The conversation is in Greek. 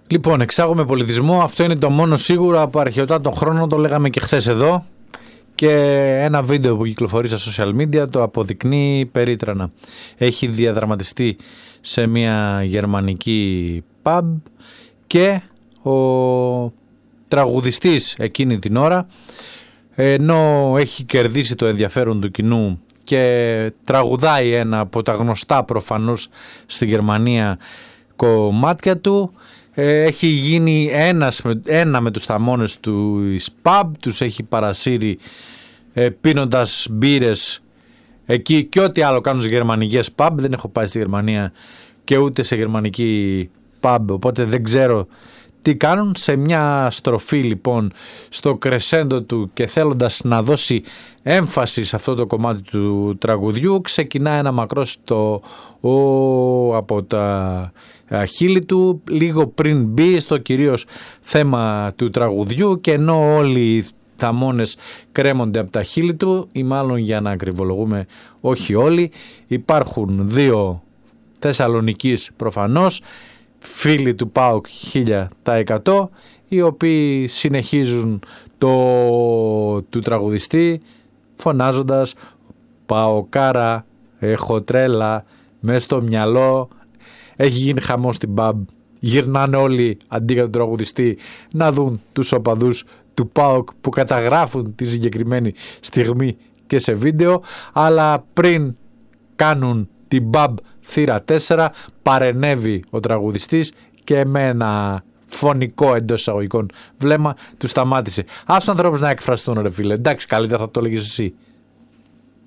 Λοιπόν, εξάγουμε πολιτισμό. Αυτό είναι το μόνο σίγουρο από αρχαιοτά των χρόνων. Το λέγαμε και χθες εδώ. Και ένα βίντεο που κυκλοφορεί στα social media το αποδεικνύει περίτρανα. Έχει διαδραματιστεί σε μια γερμανική pub και ο τραγουδιστής εκείνη την ώρα, ενώ έχει κερδίσει το ενδιαφέρον του κοινού και τραγουδάει ένα από τα γνωστά προφανώς στη Γερμανία κομμάτια του, έχει γίνει ένα με τους θαμώνες του pub, τους έχει παρασύρει πίνοντας μπύρες εκεί και ό,τι άλλο κάνουν στις γερμανικές pub. Δεν έχω πάει στη Γερμανία και ούτε σε γερμανική pub, οπότε δεν ξέρω τι κάνουν. Σε μια στροφή λοιπόν στο κρεσέντο του και θέλοντας να δώσει έμφαση σε αυτό το κομμάτι του τραγουδιού, ξεκινά ένα μακρόστο από τα χείλη του λίγο πριν μπει στο κυρίως θέμα του τραγουδιού, και ενώ όλοι οι θαμώνες κρέμονται από τα χείλη του, ή μάλλον για να ακριβολογούμε όχι όλοι, υπάρχουν δύο Θεσσαλονικής προφανώς φίλοι του ΠΑΟΚ 1000%, οι οποίοι συνεχίζουν του τραγουδιστή φωνάζοντας «Παοκάρα, έχω τρέλα, μες στο μυαλό». Έχει γίνει χαμός στην pub. Γυρνάνε όλοι αντί για τον τραγουδιστή να δουν τους οπαδούς του ΠΑΟΚ που καταγράφουν τη συγκεκριμένη στιγμή και σε βίντεο. Αλλά πριν κάνουν την pub θύρα 4, παρενέβη ο τραγουδιστής και με ένα φωνικό εντός εισαγωγικών βλέμμα του σταμάτησε. Ας τους ανθρώπους να εκφραστούν, ρε φίλε. Εντάξει, καλύτερα θα το έλεγες εσύ.